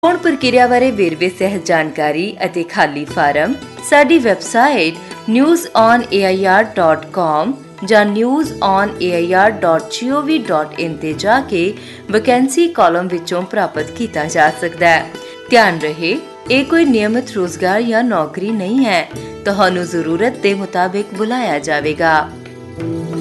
ਚੋਣ ਪ੍ਰਕਿਰਿਆ ਬਾਰੇ ਵੇਰਵੇ ਸਹਿਤ ਜਾਣਕਾਰੀ ਅਤੇ ਖਾਲੀ ਫਾਰਮ ਸਾਡੀ ਵੈਬਸਾਈਟ newsonair.com ਜਾਂ newsonair.gov.in ਤੇ ਜਾ ਕੇ ਵੈਕੈਂਸੀ ਕਾਲਮ ਵਿੱਚੋਂ ਪ੍ਰਾਪਤ ਕੀਤਾ ਜਾ ਸਕਦਾ ਹੈ। ਧਿਆਨ ਰਹੇ, ਇਹ ਕੋਈ ਨਿਯਮਿਤ ਰੋਜ਼ਗਾਰ ਜਾਂ ਨੌਕਰੀ ਨਹੀਂ ਹੈ। ਤੁਹਾਨੂੰ ਜ਼ਰੂਰਤ ਦੇ ਮੁਤਾਬਿਕ ਬੁਲਾਇਆ ਜਾਵੇਗਾ।